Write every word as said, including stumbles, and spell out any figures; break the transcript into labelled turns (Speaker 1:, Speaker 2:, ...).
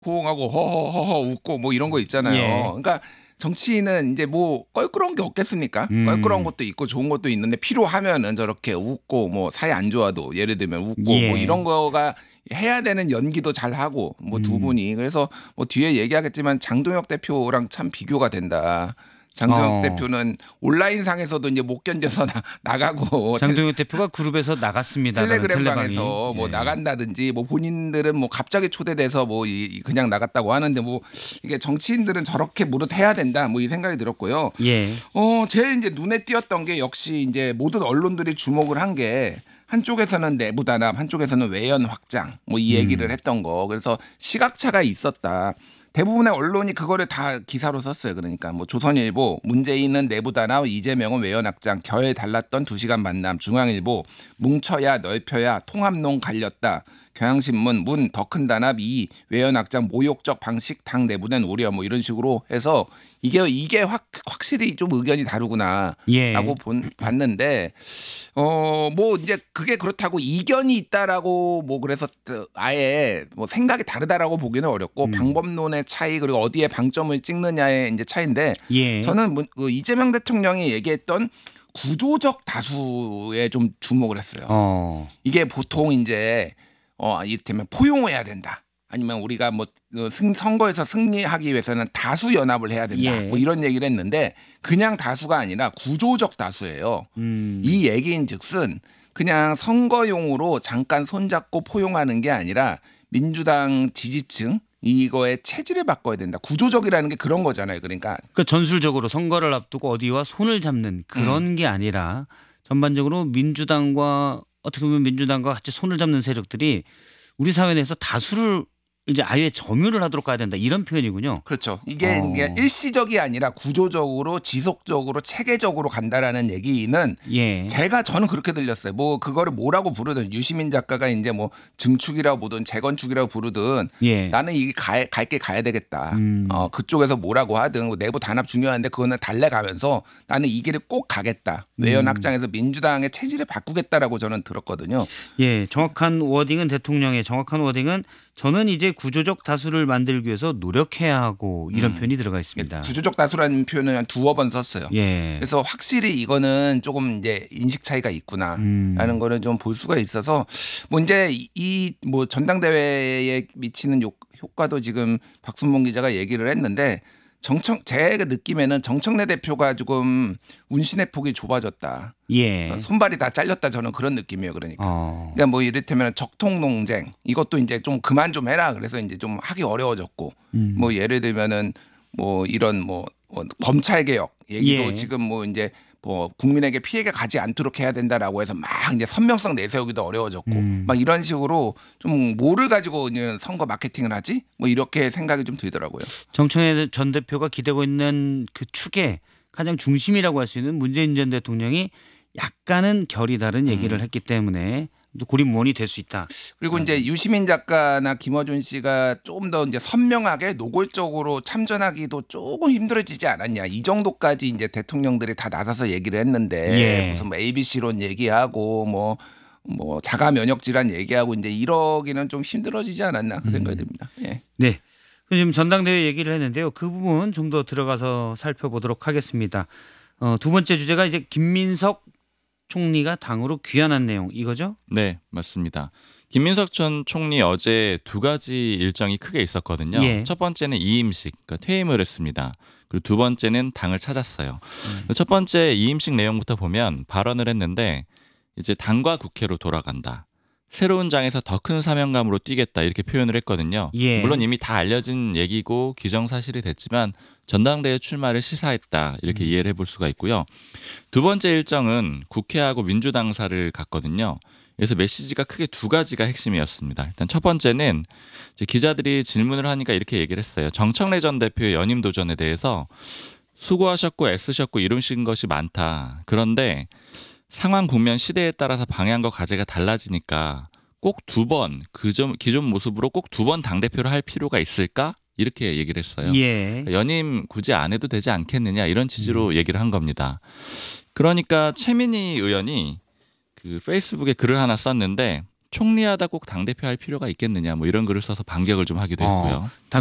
Speaker 1: 호응하고 허허허허 웃고 뭐 이런 거 있잖아요.
Speaker 2: 예.
Speaker 1: 그러니까 정치인은 이제 뭐 껄끄러운 게 없겠습니까?
Speaker 2: 음.
Speaker 1: 껄끄러운 것도 있고 좋은 것도 있는데 필요하면은 저렇게 웃고 뭐 사이 안 좋아도 예를 들면 웃고
Speaker 2: 예.
Speaker 1: 뭐 이런 거가 해야 되는 연기도 잘 하고 뭐 두
Speaker 2: 음.
Speaker 1: 분이 그래서 뭐 뒤에 얘기하겠지만 장동혁 대표랑 참 비교가 된다. 장동혁
Speaker 2: 어.
Speaker 1: 대표는 온라인상에서도 이제 못 견뎌서 나, 나가고
Speaker 2: 장동혁 대표가 그룹에서 나갔습니다.
Speaker 1: 텔레그램 방에서 뭐
Speaker 2: 예.
Speaker 1: 나간다든지 뭐 본인들은 뭐 갑자기 초대돼서 뭐 이 그냥 나갔다고 하는데 뭐 이게 정치인들은 저렇게 무릇 해야 된다 뭐 이 생각이 들었고요.
Speaker 2: 예.
Speaker 1: 어 제일 이제 눈에 띄었던 게 역시 이제 모든 언론들이 주목을 한 게 한쪽에서는 내부 단합, 한쪽에서는 외연 확장 뭐 이 얘기를
Speaker 2: 음.
Speaker 1: 했던 거. 그래서 시각차가 있었다. 대부분의 언론이 그거를 다 기사로 썼어요. 그러니까 뭐 조선일보 문재인은 내부 단합, 이재명은 외연 확장, 결 달랐던 두 시간 만남, 중앙일보 뭉쳐야 넓혀야 통합론 갈렸다. 경향신문 문 더 큰 단합 이 외연 확장 모욕적 방식 당 내부는 우려 뭐 이런 식으로 해서 이게 이게 확 확실히 좀 의견이 다르구나라고
Speaker 2: 예.
Speaker 1: 본, 봤는데 어 뭐 이제 그게 그렇다고 이견이 있다라고 뭐 그래서 아예 뭐 생각이 다르다라고 보기는 어렵고
Speaker 2: 음.
Speaker 1: 방법론의 차이 그리고 어디에 방점을 찍느냐의 이제 차이인데
Speaker 2: 예.
Speaker 1: 저는 뭐, 그 이재명 대통령이 얘기했던 구조적 다수에 좀 주목을 했어요.
Speaker 2: 어.
Speaker 1: 이게 보통 이제 어 이를테면 포용해야 된다. 아니면 우리가 뭐 승, 선거에서 승리하기 위해서는 다수 연합을 해야 된다.
Speaker 2: 예.
Speaker 1: 뭐 이런 얘기를 했는데 그냥 다수가 아니라 구조적 다수예요.
Speaker 2: 음.
Speaker 1: 이 얘기인즉슨 그냥 선거용으로 잠깐 손잡고 포용하는 게 아니라 민주당 지지층 이거의 체질을 바꿔야 된다. 구조적이라는 게 그런 거잖아요. 그러니까
Speaker 2: 그 전술적으로 선거를 앞두고 어디와 손을 잡는 그런
Speaker 1: 음.
Speaker 2: 게 아니라 전반적으로 민주당과 어떻게 보면 민주당과 같이 손을 잡는 세력들이 우리 사회 내에서 다수를 이제 아예 점유를 하도록 가야 된다 이런 표현이군요.
Speaker 1: 그렇죠. 이게,
Speaker 2: 어.
Speaker 1: 이게 일시적이 아니라 구조적으로 지속적으로 체계적으로 간다라는 얘기는
Speaker 2: 예.
Speaker 1: 제가 저는 그렇게 들렸어요. 뭐 그거를 뭐라고 부르든 유시민 작가가 이제 뭐 증축이라고 부르든 재건축이라고 부르든
Speaker 2: 예.
Speaker 1: 나는 이게 갈 게 가야 되겠다.
Speaker 2: 음.
Speaker 1: 어, 그쪽에서 뭐라고 하든 뭐 내부 단합 중요한데 그거는 달래가면서 나는 이 길을 꼭 가겠다. 외연
Speaker 2: 음.
Speaker 1: 확장해서 민주당의 체질을 바꾸겠다라고 저는 들었거든요.
Speaker 2: 예, 정확한 워딩은 대통령의 정확한 워딩은 저는 이제 구조적 다수를 만들기 위해서 노력해야 하고 이런
Speaker 1: 음.
Speaker 2: 표현이 들어가 있습니다.
Speaker 1: 구조적 다수라는 표현을 한 두어 번 썼어요.
Speaker 2: 예.
Speaker 1: 그래서 확실히 이거는 조금 이제 인식 차이가 있구나라는
Speaker 2: 음.
Speaker 1: 거를 좀 볼 수가 있어서 뭐 이제 이 뭐 전당대회에 미치는 요, 효과도 지금 박순봉 기자가 얘기를 했는데 정청 제 느낌에는 정청래 대표가 조금 운신의 폭이 좁아졌다.
Speaker 2: 예.
Speaker 1: 손발이 다 잘렸다 저는 그런 느낌이에요. 그러니까.
Speaker 2: 어.
Speaker 1: 그러니까 뭐 이를테면 적통 논쟁 이것도 이제 좀 그만 좀 해라. 그래서 이제 좀 하기 어려워졌고
Speaker 2: 음.
Speaker 1: 뭐 예를 들면은 뭐 이런 뭐, 뭐 검찰 개혁 얘기도
Speaker 2: 예.
Speaker 1: 지금 뭐 이제 뭐 국민에게 피해가 가지 않도록 해야 된다라고 해서 막 이제 선명성 내세우기도 어려워졌고
Speaker 2: 음.
Speaker 1: 막 이런 식으로 좀 뭐를 가지고 이제 선거 마케팅을 하지? 뭐 이렇게 생각이 좀 들더라고요.
Speaker 2: 정청래 전 대표가 기대고 있는 그 축의 가장 중심이라고 할 수 있는 문재인 전 대통령이 약간은 결이 다른 얘기를
Speaker 1: 음.
Speaker 2: 했기 때문에 고립무원이 될 수 있다.
Speaker 1: 그리고 이제 유시민 작가나 김어준 씨가 조금 더 이제 선명하게 노골적으로 참전하기도 조금 힘들어지지 않았냐. 이 정도까지 이제 대통령들이 다 나서서 얘기를 했는데
Speaker 2: 예.
Speaker 1: 무슨 뭐 에이비씨론 얘기하고 뭐, 뭐 자가 면역 질환 얘기하고 이제 이러기는 좀 힘들어지지 않았나 그 생각이 듭니다. 예.
Speaker 2: 네. 지금 전당대회 얘기를 했는데요. 그 부분 좀 더 들어가서 살펴보도록 하겠습니다. 어, 두 번째 주제가 이제 김민석 총리가 당으로 귀환한 내용 이거죠?
Speaker 3: 네, 맞습니다. 김민석 전 총리 어제 두 가지 일정이 크게 있었거든요.
Speaker 2: 예.
Speaker 3: 첫 번째는 이임식, 그러니까 퇴임을 했습니다. 그리고 두 번째는 당을 찾았어요.
Speaker 2: 음.
Speaker 3: 첫 번째 이임식 내용부터 보면 발언을 했는데 이제 당과 국회로 돌아간다. 새로운 장에서 더 큰 사명감으로 뛰겠다 이렇게 표현을 했거든요.
Speaker 2: 예.
Speaker 3: 물론 이미 다 알려진 얘기고 기정사실이 됐지만 전당대회 출마를 시사했다 이렇게
Speaker 2: 음.
Speaker 3: 이해를 해볼 수가 있고요. 두 번째 일정은 국회하고 민주당사를 갔거든요. 그래서 메시지가 크게 두 가지가 핵심이었습니다. 일단 첫 번째는 이제 기자들이 질문을 하니까 이렇게 얘기를 했어요. 정청래 전 대표의 연임 도전에 대해서 수고하셨고 애쓰셨고 이루신 것이 많다. 그런데 상황 국면 시대에 따라서 방향과 과제가 달라지니까 꼭 두 번 그 점 기존 모습으로 꼭 두 번 당대표를 할 필요가 있을까? 이렇게 얘기를 했어요.
Speaker 2: 예.
Speaker 3: 연임 굳이 안 해도 되지 않겠느냐 이런 취지로
Speaker 2: 음.
Speaker 3: 얘기를 한 겁니다. 그러니까 최민희 의원이 그 페이스북에 글을 하나 썼는데 총리하다 꼭 당대표 할 필요가 있겠느냐 뭐 이런 글을 써서 반격을 좀 하기도
Speaker 2: 어.
Speaker 3: 했고요.